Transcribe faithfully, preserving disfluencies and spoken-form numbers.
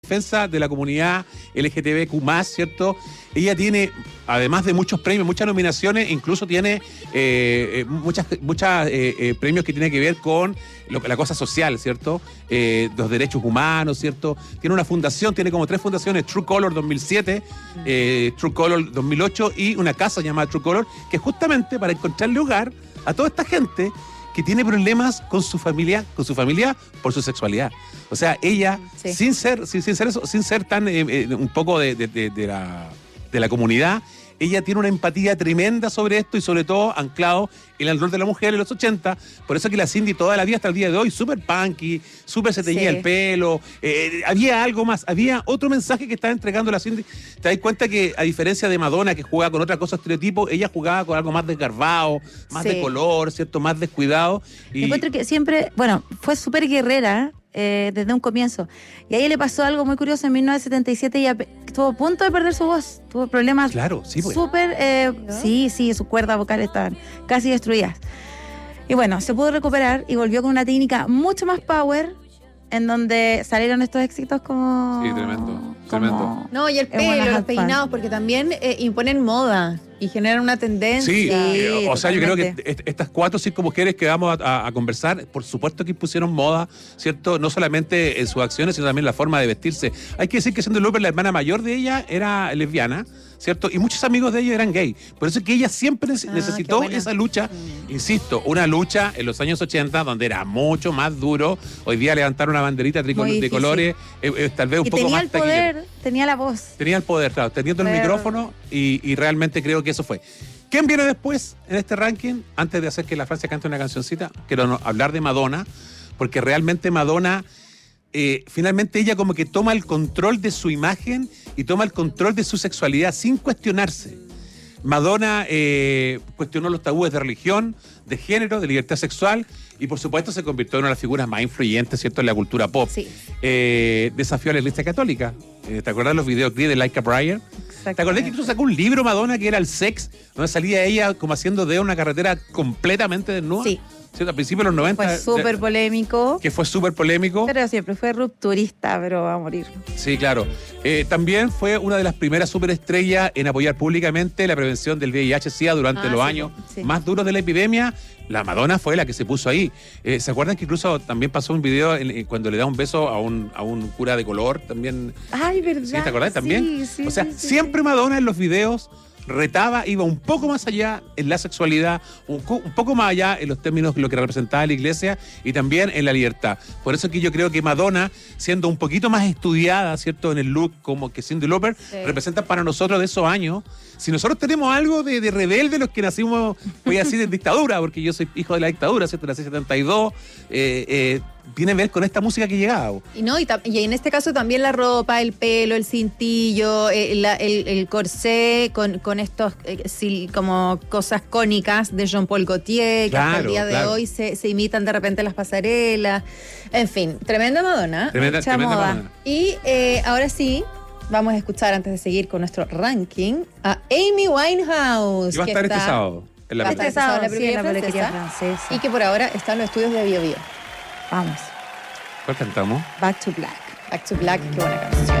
defensa de la comunidad L G T B Q más, ¿cierto? Ella tiene, además de muchos premios, muchas nominaciones, incluso tiene eh, muchas, muchas eh, eh, premios que tienen que ver con lo, la cosa social, ¿cierto? Eh, los derechos humanos, ¿cierto? Tiene una fundación, tiene como tres fundaciones, True Color dos mil siete, eh, True Color dos mil ocho y una casa llamada True Color, que es justamente para encontrarle hogar a toda esta gente que tiene problemas con su familia, con su familia por su sexualidad. O sea, ella, sí. sin ser, sin, sin ser eso, sin ser tan eh, eh, un poco de, de, de, de, la, de la comunidad, ella tiene una empatía tremenda sobre esto y sobre todo anclado en el rol de la mujer en los ochenta. Por eso que la Cindy toda la vida hasta el día de hoy, súper punky, súper se teñía sí. el pelo. Eh, había algo más, había otro mensaje que estaba entregando la Cindy. Te das cuenta que a diferencia de Madonna, que jugaba con otra cosa estereotipo, ella jugaba con algo más desgarbado, más sí. de color, ¿cierto? Más descuidado. Y... encuentro que siempre, bueno, fue súper guerrera. Eh, desde un comienzo. Y a ella le pasó algo muy curioso en mil novecientos setenta y siete, ella estuvo a punto de perder su voz, tuvo problemas claro, sí, pues. súper, eh, ¿no? sí, sí, sus cuerdas vocales estaban casi destruidas. Y bueno, se pudo recuperar y volvió con una técnica mucho más power, en donde salieron estos éxitos como... Sí, tremendo, tremendo. No, y el pelo, los peinados, porque también eh, imponen moda y generan una tendencia. Sí, sí eh, o sea, yo creo que totalmente. estas cuatro o cinco mujeres que vamos a, a, a conversar, por supuesto que impusieron moda, ¿cierto? No solamente en sus acciones, sino también en la forma de vestirse. Hay que decir que Cyndi Lauper, la hermana mayor de ella, era lesbiana, ¿cierto? Y muchos amigos de ella eran gay. Por eso es que ella siempre ah, necesitó esa lucha, mm. insisto, una lucha en los años ochenta donde era mucho más duro. Hoy día levantar una banderita tricol- de colores, eh, eh, tal vez un y poco tenía más el poder, taquilla. Tenía la voz. Tenía el poder, claro, teniendo Pero... el micrófono y, y realmente creo que eso fue. ¿Quién viene después en este ranking? Antes de hacer que la Francia cante una cancioncita, quiero no, hablar de Madonna, porque realmente Madonna... Eh, finalmente ella como que toma el control de su imagen y toma el control de su sexualidad sin cuestionarse. Madonna eh, cuestionó los tabúes de religión, de género, de libertad sexual y por supuesto se convirtió en una de las figuras más influyentes, ¿cierto?, en la cultura pop. Sí. Eh, desafió a la Iglesia Católica. Eh, ¿Te acuerdas de los videoclips de Like a Prayer? ¿Te acordás que incluso sacó un libro Madonna que era el Sex, donde salía ella como haciendo de una carretera completamente desnuda? Sí. ¿Cierto? A principios de los noventa. Fue súper polémico. Que fue súper polémico. Pero siempre fue rupturista, pero va a morir. Sí, claro. Eh, también fue una de las primeras superestrellas en apoyar públicamente la prevención del V I H SIDA durante ah, los sí, años sí. más duros de la epidemia. La Madonna fue la que se puso ahí. Eh, ¿Se acuerdan que incluso también pasó un video en, en, cuando le da un beso a un, a un cura de color? También. Ay, ¿verdad? ¿Sí? ¿Te acordás también? Sí, sí, o sea, sí, sí, siempre sí. Madonna en los videos retaba, iba un poco más allá en la sexualidad, un, un poco más allá en los términos de lo que representaba la iglesia y también en la libertad. Por eso es que yo creo que Madonna, siendo un poquito más estudiada, ¿cierto?, en el look como que Cyndi Lauper, sí. representa para nosotros de esos años. Si nosotros tenemos algo de, de rebelde, los que nacimos, voy a decir, en dictadura, porque yo soy hijo de la dictadura, ¿cierto?, nací en setenta y dos, eh, eh, tiene que ver con esta música que llegaba. Y no, y, ta- y en este caso también la ropa, el pelo, el cintillo, eh, la, el, el corsé con, con estos eh, sí, como cosas cónicas de Jean-Paul Gaultier, claro, que hasta el día de claro. hoy se, se imitan de repente las pasarelas. En fin, tremenda Madonna. Tremenda, Mucha tremenda moda. Madonna. Y eh, ahora sí, vamos a escuchar antes de seguir con nuestro ranking a Amy Winehouse. Y va a que estar está, este sábado. En la este sábado, la sí, peluquería en la peluquería francesa, francesa. y que por ahora está en los estudios de Bio Bio. Vamos. ¿Cuál cantamos? Back to Black. Back to Black, qué buena canción.